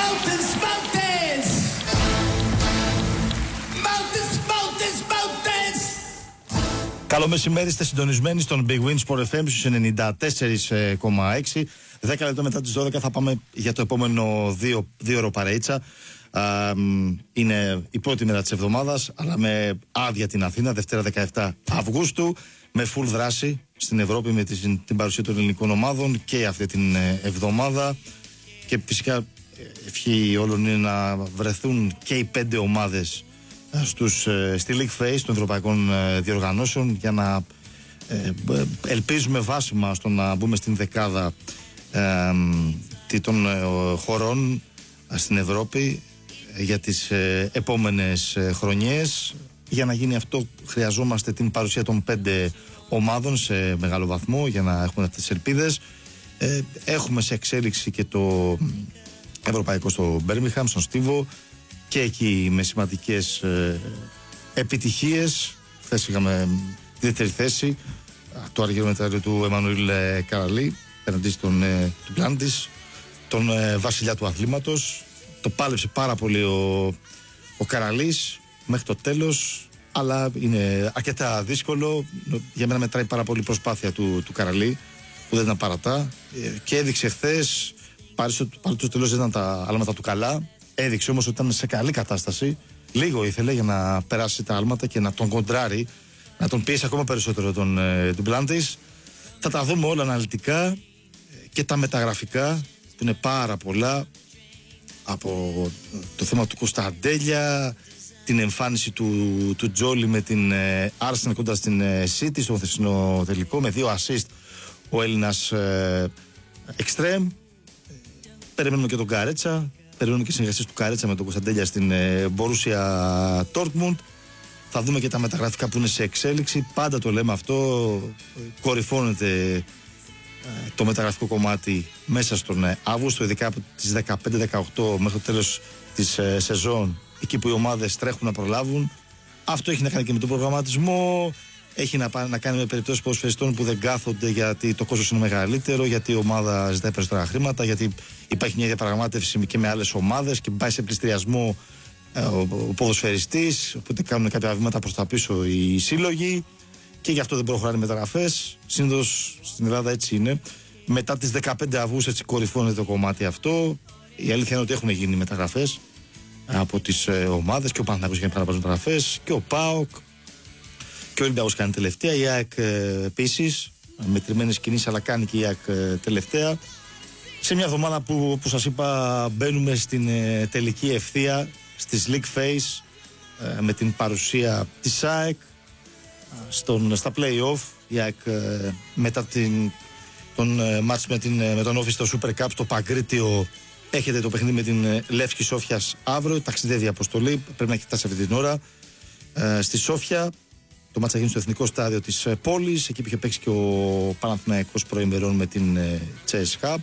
Καλό μεσημέρι, είστε συντονισμένοι στον Big Win Sport FM στους 94,6. 10 λεπτά μετά τις 12 θα πάμε για το επόμενο δύο ώρο παρεΐτσα. Είναι η πρώτη μέρα της εβδομάδας, αλλά με άδεια την Αθήνα, Δευτέρα 17 Αυγούστου, με full δράση στην Ευρώπη με την παρουσία των ελληνικών ομάδων και αυτή την εβδομάδα. Και φυσικά ευχή όλων είναι να βρεθούν και οι 5 ομάδες στη League Phase των ευρωπαϊκών διοργανώσεων, για να ελπίζουμε βάσιμα στο να μπούμε στην δεκάδα των χωρών στην Ευρώπη για τις επόμενες χρονιές. Για να γίνει αυτό χρειαζόμαστε την παρουσία των 5 ομάδων σε μεγάλο βαθμό για να έχουμε αυτές τις ελπίδες. Έχουμε σε εξέλιξη και το ευρωπαϊκό στο Μπέρμιγχαμ, στον Στίβο, και εκεί με σημαντικές επιτυχίες. Χθες είχαμε τη δεύτερη θέση, το αργύρο μετάλλιο του Εμμανουήλ Καραλή εναντί του Πλάντης, τον βασιλιά του αθλήματος. Το πάλεψε πάρα πολύ ο Καραλής μέχρι το τέλος, αλλά είναι αρκετά δύσκολο. Για μένα μετράει πάρα πολύ η προσπάθεια του Καραλή, που δεν ήταν παρατά, και έδειξε χθες, παρότι το τέλος δεν ήταν τα άλματα του καλά, έδειξε όμως ότι ήταν σε καλή κατάσταση. Λίγο ήθελε για να περάσει τα άλματα και να τον κοντράρει, να τον πιέσει ακόμα περισσότερο τον Πλάντης. Θα τα δούμε όλα αναλυτικά και τα μεταγραφικά, που είναι πάρα πολλά, από το θέμα του Κωνσταντέλια, την εμφάνιση του Τζόλι με την Arsenal κοντά στην City στο χθεσινό τελικό, με 2 assist ο Έλληνας εξτρέμ. Περιμένουμε και τον Καρέτσα, περιμένουμε και συνεργασίες του Καρέτσα με τον Κωνσταντέλια στην Borussia Dortmund. Θα δούμε και τα μεταγραφικά που είναι σε εξέλιξη. Πάντα το λέμε αυτό, κορυφώνεται το μεταγραφικό κομμάτι μέσα στον Αύγουστο, ειδικά από τις 15-18 μέχρι το τέλος της σεζόν, εκεί που οι ομάδες τρέχουν να προλάβουν. Αυτό έχει να κάνει και με τον προγραμματισμό, έχει να κάνει με περιπτώσεις ποδοσφαιριστών που δεν κάθονται γιατί το κόστος είναι μεγαλύτερο, γιατί η ομάδα ζητάει περισσότερα χρήματα, γιατί υπάρχει μια διαπραγμάτευση και με άλλες ομάδες και πάει σε πληστηριασμό ο ποδοσφαιριστής, οπότε κάνουν κάποια βήματα προς τα πίσω οι σύλλογοι και γι' αυτό δεν προχωράνε οι μεταγραφές. Συνήθως στην Ελλάδα έτσι είναι. Μετά τις 15 Αυγούστου έτσι κορυφώνεται το κομμάτι αυτό. Η αλήθεια είναι ότι έχουν γίνει μεταγραφές από τις ομάδες, και ο Παναθηναϊκός κάνει πάρα πολλές μεταγραφές, και ο ΠΑΟΚ, και ο Ολυμπιακός κάνει τελευταία. Η ΑΕΚ επίσης, μετρημένες κινήσεις, αλλά κάνει και η ΑΕΚ τελευταία. Σε μια εβδομάδα που, όπως σας είπα, μπαίνουμε στην τελική ευθεία στις League Phase, με την παρουσία της ΑΕΚ στα play-off. Η ΑΕΚ μετά τον μάτς με τον Όφη στο Super Cup στο Παγκρίτιο, έχετε το παιχνίδι με την Λεύσκη Σόφιας αύριο. Ταξιδεύει η αποστολή, πρέπει να κοιτάσει αυτή την ώρα στη Σόφια. Το μάτς θα γίνει στο Εθνικό Στάδιο της πόλης, εκεί που είχε παίξει και ο Παναθηναϊκός προημερών με την CSKA.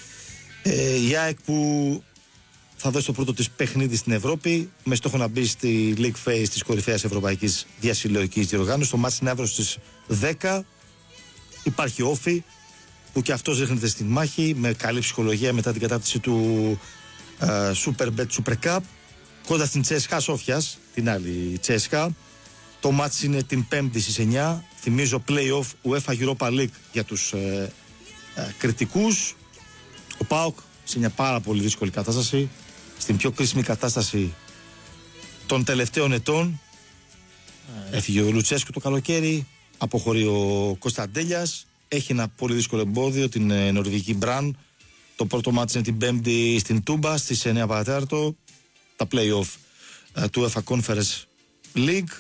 Η ΑΕΚ που θα δώσει το πρώτο της παιχνίδι στην Ευρώπη, με στόχο να μπει στη League Phase της κορυφαίας ευρωπαϊκής διασυλλογικής διοργάνωσης. Το μάτς είναι αύριο στις 10. Υπάρχει Όφη, που και αυτός ρίχνεται στη μάχη με καλή ψυχολογία μετά την κατάρτιση του Superbet Super Cup κοντά στην CSKA Σόφιας, την άλλη CSKA. Το μάτς είναι την 5η στις 9. Θυμίζω play-off UEFA Europa League για τους κριτικούς. Ο ΠΑΟΚ σε μια πάρα πολύ δύσκολη κατάσταση, στην πιο κρίσιμη κατάσταση των τελευταίων ετών. Έφυγε ο Λουτσέσκου το καλοκαίρι, αποχωρεί ο Κωνσταντέλιας, έχει ένα πολύ δύσκολο εμπόδιο, την νορβηγική Μπραν. Το πρώτο μάτς είναι την 5η στην Τούμπα στις 9 παρατέταρτο, τα play-off του UEFA Conference League.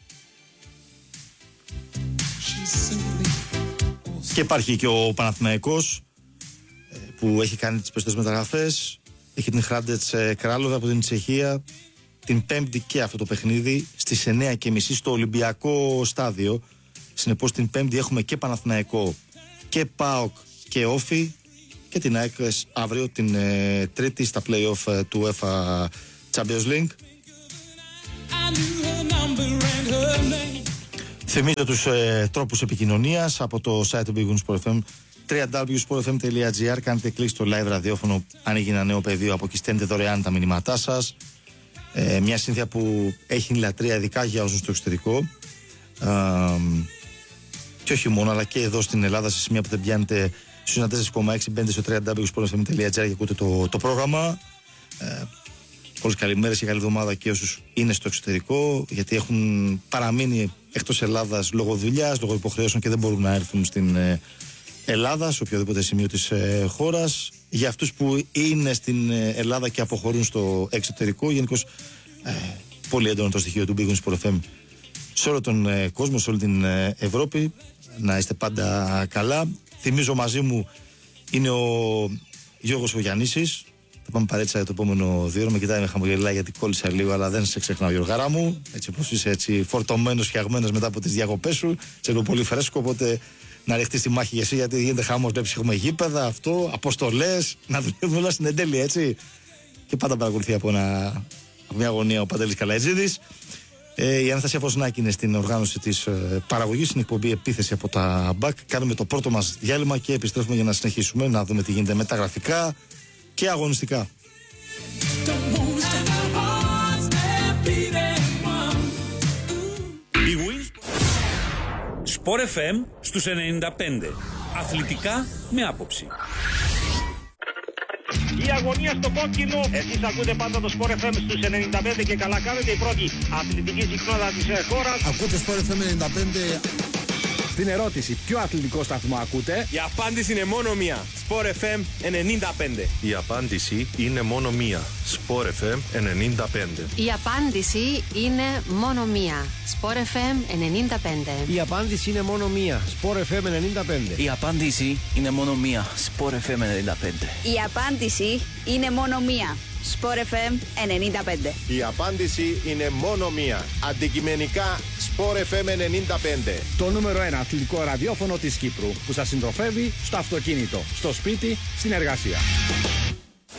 Και υπάρχει και ο Παναθηναϊκός, που έχει κάνει τις περισσότερες μεταγραφές. Έχει την Χράντετς Κράλοβα από την Τσεχία. Την Πέμπτη και αυτό το παιχνίδι στις 9:30 στο Ολυμπιακό Στάδιο. Συνεπώς την Πέμπτη έχουμε και Παναθηναϊκό και ΠΑΟΚ και Όφη, και την ΑΕΚ αύριο την Τρίτη στα play-off του UEFA Champions League. Θυμίζω τους τρόπους επικοινωνίας από το site του Big Win Sport FM. www.sportfm.gr. Κάνετε κλικ στο live ραδιόφωνο, ανοίγει ένα νέο πεδίο. Από εκεί στέλνετε δωρεάν τα μηνύματά σας. Μια συνήθεια που έχει λατρεία ειδικά για όσους στο εξωτερικό. Και όχι μόνο, αλλά και εδώ στην Ελλάδα, σε σημεία που δεν πιάνετε στους 4,6, μπαίνετε στο www.sportfm.gr και ακούτε το πρόγραμμα. Όλες καλημέρες και καλή εβδομάδα και όσους είναι στο εξωτερικό, γιατί έχουν παραμείνει εκτός Ελλάδας λόγω δουλειάς, λόγω υποχρεώσεων και δεν μπορούν να έρθουν στην Ελλάδα, σε οποιοδήποτε σημείο της χώρας. Για αυτούς που είναι στην Ελλάδα και αποχωρούν στο εξωτερικό, γενικώς πολύ έντονο το στοιχείο του Big Win Sport FM σε όλο τον κόσμο, σε όλη την Ευρώπη. Να είστε πάντα καλά. Θυμίζω, μαζί μου είναι ο Γιώργος ο Γιαννήσης. Θα πάμε παρέτσα για το επόμενο 2 ώρο. Με κοιτάει, με χαμογελάει γιατί κόλλησα λίγο, αλλά δεν σε ξεχνάω, Γιώργαρά μου. Έτσι όπως είσαι, έτσι φορτωμένος, φτιαγμένος μετά από τις διακοπές σου. Σε λίγο πολύ φρέσκο, οπότε να ρεχτείς τη μάχη για εσύ, γιατί γίνεται χαμός. Βλέπεις, έχουμε γήπεδα, αυτό, αποστολές, να δουλεύουν όλα στην εντέλεια, έτσι. Και πάντα παρακολουθεί από μια γωνία ο Παντελής Καλατζίδης. Η Αναστασία Φωσνάκη είναι στην οργάνωση της παραγωγής, στην εκπομπή Επίθεση από τα ΜΠΑΚ. Κάνουμε το πρώτο μας διάλειμμα και επιστρέφουμε για να συνεχίσουμε, να δούμε τι γίνεται με τα γραφικά και αγωνιστικά. Sport FM στους 95. Αθλητικά με άποψη. Η αγωνία στο κόκκινο. Εσείς ακούτε πάντα το Sport FM στους 95 και καλά κάνετε. Η πρώτη αθλητική συχνότητα της χώρας. Ακούτε Sport FM 95. Στην ερώτηση, ποιο αθλητικό σταθμό ακούτε? Η απάντηση είναι μόνο μία. Sport FM 95. Η απάντηση είναι μόνο μία. Sport FM 95. Η απάντηση είναι μόνο μία. Sport FM 95. Η απάντηση είναι μόνο μία. Sport FM 95. Η απάντηση είναι μόνο μία. Sport FM 95. Η απάντηση είναι μόνο μία. Sport FM 95. Η απάντηση είναι μόνο μία. Αντικειμενικά Sport FM 95. Το νούμερο 1 αθλητικό ραδιόφωνο της Κύπρου, που σας συντροφεύει στο αυτοκίνητο, στο σπίτι, στην εργασία.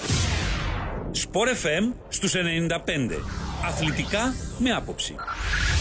Sport FM στους 95. Αθλητικά με άποψη.